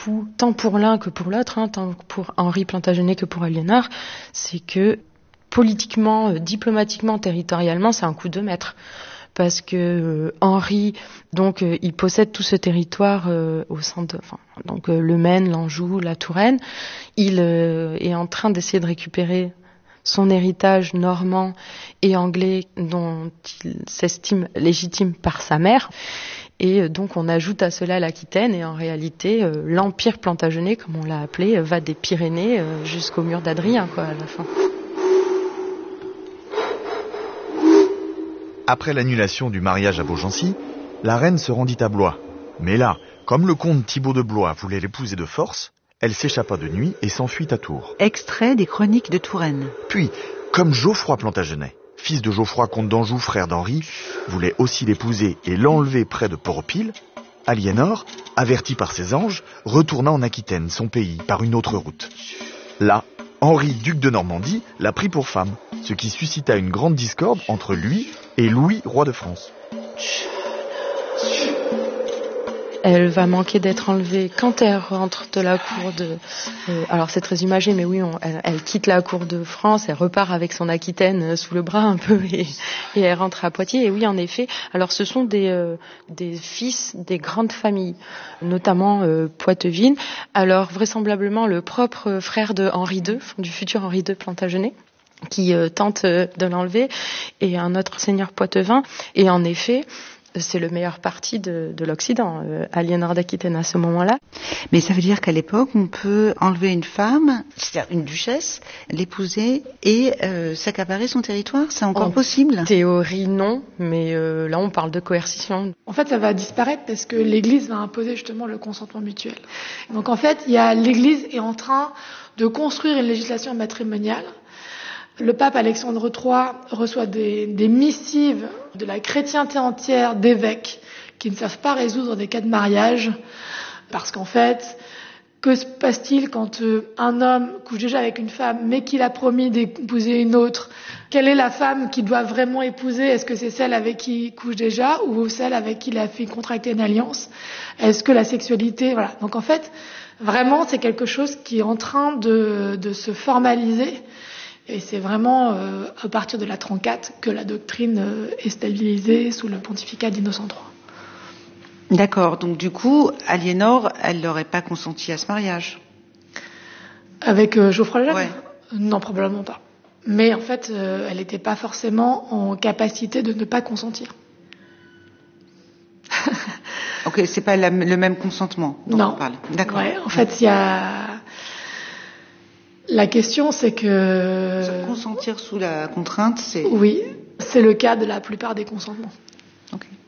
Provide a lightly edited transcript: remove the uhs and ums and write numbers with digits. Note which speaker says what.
Speaker 1: fou, tant pour l'un que pour l'autre, tant pour Henri Plantagenet que pour Aliénor, c'est que politiquement, diplomatiquement, territorialement, c'est un coup de maître. Parce que Henri, donc, il possède tout ce territoire au sein de, donc le Maine, l'Anjou, la Touraine. Il est en train d'essayer de récupérer son héritage normand et anglais dont il s'estime légitime par sa mère. Et donc on ajoute à cela l'Aquitaine et en réalité l'Empire Plantagenet, comme on l'a appelé, va des Pyrénées jusqu'au mur d'Adrien, quoi, à la fin.
Speaker 2: Après l'annulation du mariage à Beaugency, la reine se rendit à Blois. Mais là, comme le comte Thibaut de Blois voulait l'épouser de force, elle s'échappa de nuit et s'enfuit à Tours.
Speaker 3: Extrait des Chroniques de Touraine.
Speaker 2: Puis, comme Geoffroy Plantagenet, fils de Geoffroy comte d'Anjou, frère d'Henri, voulait aussi l'épouser et l'enlever près de Port-au-Pile, Aliénor, avertie par ses anges, retourna en Aquitaine, son pays, par une autre route. Là, Henri, duc de Normandie, la prit pour femme, ce qui suscita une grande discorde entre lui et Louis, roi de France.
Speaker 1: Elle va manquer d'être enlevée quand elle rentre de la cour de... alors c'est très imagé, mais oui, elle quitte la cour de France, elle repart avec son Aquitaine sous le bras un peu et elle rentre à Poitiers. Et oui, en effet, alors ce sont des fils des grandes familles, notamment Poitevine. Alors vraisemblablement le propre frère de Henri II, du futur Henri II Plantagenet, qui tente de l'enlever, et un autre seigneur poitevin. Et en effet, c'est le meilleur parti de l'Occident, Aliénor d'Aquitaine à ce moment-là.
Speaker 3: Mais ça veut dire qu'à l'époque, on peut enlever une femme, c'est-à-dire une duchesse, l'épouser et s'accaparer son territoire. C'est encore possible ?
Speaker 1: En théorie, non, mais là, on parle de coercition.
Speaker 4: En fait, ça va disparaître parce que l'Église va imposer justement le consentement mutuel. Donc en fait, l'Église est en train de construire une législation matrimoniale. Le pape Alexandre III reçoit des missives de la chrétienté entière d'évêques qui ne savent pas résoudre des cas de mariage parce qu'en fait, que se passe-t-il quand un homme couche déjà avec une femme mais qu'il a promis d'épouser une autre ? Quelle est la femme qu'il doit vraiment épouser ? Est-ce que c'est celle avec qui il couche déjà ou celle avec qui il a fait contracter une alliance ? Est-ce que la sexualité... Voilà. Donc en fait, vraiment, c'est quelque chose qui est en train de se formaliser. Et c'est vraiment à partir de la 34 que la doctrine est stabilisée sous le pontificat d'Innocent III.
Speaker 3: D'accord, donc du coup, Aliénor, elle n'aurait pas consenti à ce mariage.
Speaker 4: Avec Geoffroy le Jeune ?
Speaker 3: Ouais.
Speaker 4: Non, probablement pas. Mais en fait, elle n'était pas forcément en capacité de ne pas consentir.
Speaker 3: Ok, c'est pas le même consentement dont on parle. D'accord.
Speaker 4: Ouais, en fait, il y a... La question, c'est que...
Speaker 3: Consentir sous la contrainte, c'est...
Speaker 4: Oui, c'est le cas de la plupart des consentements.
Speaker 3: Ok.